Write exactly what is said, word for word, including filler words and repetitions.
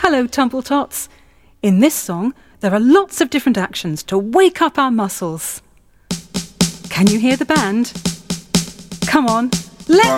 Hello, Tumble-tots. In this song, there are lots of different actions to wake up our muscles. Can you hear the band? Come on, let's